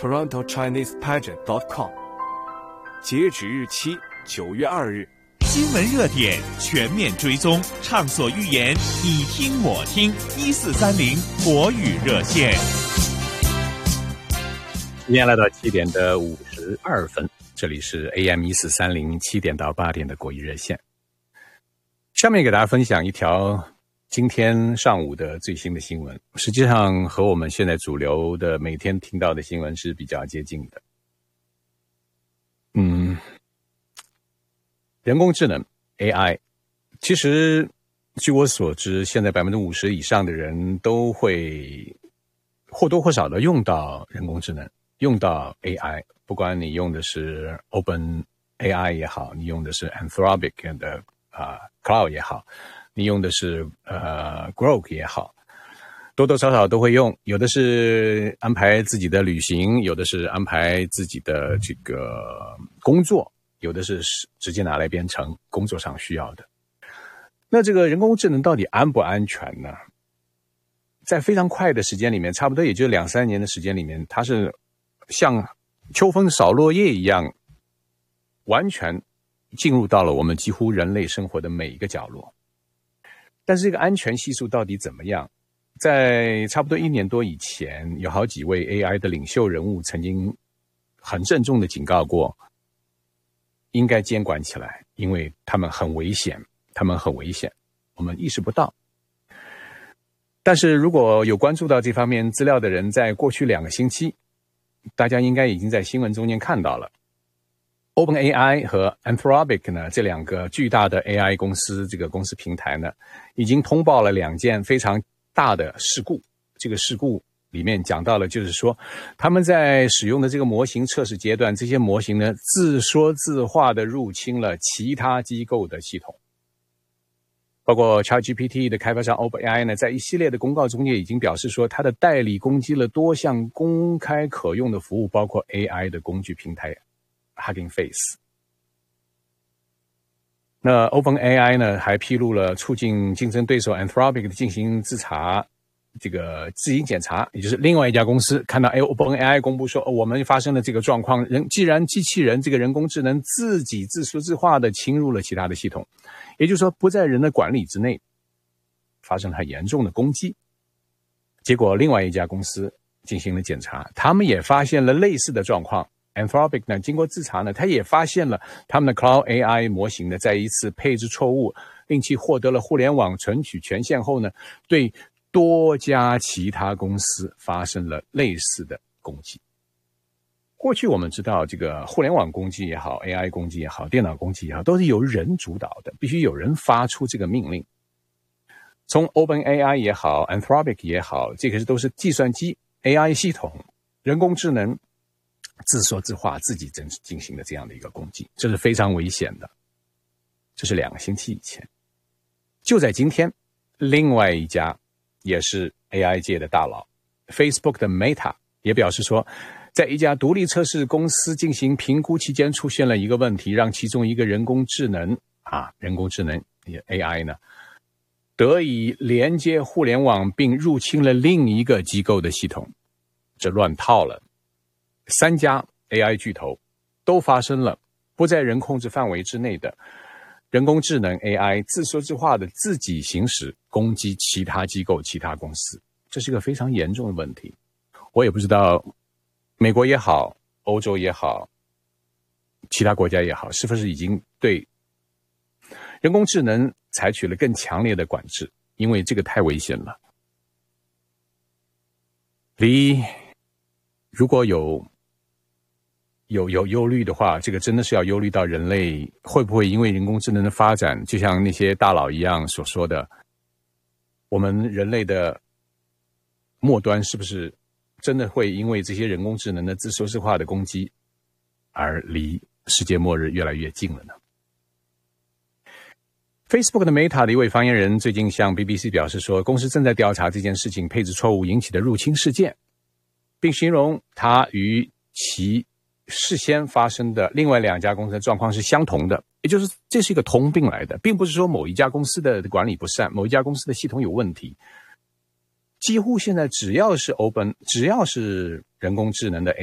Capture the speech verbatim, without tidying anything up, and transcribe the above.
toronto chinese pageant dot com， 截止日期九月二日。 新闻热点全面追踪，畅所欲言，你听我听，一四三零国语热线。 今天来到七点的五十二分，这里是 A M 一四三零七点到八点的国语热线。下面给大家分享一条今天上午的最新的新闻，实际上和我们现在主流的每天听到的新闻是比较接近的。嗯，人工智能 A I， 其实据我所知，现在 百分之五十 以上的人都会或多或少的用到人工智能，用到 A I， 不管你用的是 Open A I 也好，你用的是 Anthropic 的、呃、Cloud 也好，你用的是呃 Grok 也好，多多少少都会用，有的是安排自己的旅行，有的是安排自己的这个工作，有的是直接拿来编程工作上需要的。那这个人工智能到底安不安全呢？在非常快的时间里面，差不多也就两三年的时间里面，它是像秋风扫落叶一样，完全进入到了我们几乎人类生活的每一个角落。但是这个安全系数到底怎么样？在差不多一年多以前，有好几位 A I 的领袖人物曾经很郑重的警告过，应该监管起来，因为他们很危险，他们很危险，我们意识不到。但是如果有关注到这方面资料的人，在过去两个星期，大家应该已经在新闻中间看到了 OpenAI 和 Anthropic 呢，这两个巨大的 A I 公司，这个公司平台呢，已经通报了两件非常大的事故。这个事故里面讲到了，就是说他们在使用的这个模型测试阶段，这些模型呢自说自话的入侵了其他机构的系统。包括 ChatGPT 的开发商 OpenAI 呢，在一系列的公告中也已经表示说，它的代理攻击了多项公开可用的服务，包括 A I 的工具平台 Hugging Face。 那 OpenAI 呢还披露了促进竞争对手 Anthropic 的进行自查，这个自行检查，也就是另外一家公司看到 OpenAI 公布说、哦、我们发生了这个状况，人既然机器人这个人工智能自己自说自话的侵入了其他的系统，也就是说不在人的管理之内，发生了很严重的攻击。结果另外一家公司进行了检查，他们也发现了类似的状况。 Anthropic 呢经过自查呢，他也发现了他们的 Cloud A I 模型呢，在一次配置错误令其获得了互联网存取权限后呢，对多家其他公司发生了类似的攻击。过去我们知道，这个互联网攻击也好， A I 攻击也好，电脑攻击也好，都是由人主导的，必须有人发出这个命令。从 OpenAI 也好， Anthropic 也好，这个都是计算机 A I 系统人工智能自说自话自己进行的这样的一个攻击，这是非常危险的。这是两个星期以前。就在今天，另外一家也是 A I 界的大佬 Facebook 的 Meta 也表示说，在一家独立测试公司进行评估期间出现了一个问题，让其中一个人工智能啊，人工智能 A I 呢，得以连接互联网并入侵了另一个机构的系统。这乱套了。三家 A I 巨头都发生了不在人控制范围之内的人工智能 A I 自说自话的自己行使攻击其他机构其他公司，这是一个非常严重的问题。我也不知道美国也好，欧洲也好，其他国家也好，是不是已经对人工智能采取了更强烈的管制，因为这个太危险了。离如果有有有忧虑的话，这个真的是要忧虑到人类会不会因为人工智能的发展，就像那些大佬一样所说的，我们人类的末端是不是真的会因为这些人工智能的自说自话的攻击而离世界末日越来越近了呢？ Facebook 的 Meta 的一位发言人最近向 B B C 表示说，公司正在调查这件事情配置错误引起的入侵事件，并形容它与其事先发生的另外两家公司的状况是相同的，也就是这是一个通病来的，并不是说某一家公司的管理不善，某一家公司的系统有问题。几乎现在只要是 Open， 只要是人工智能的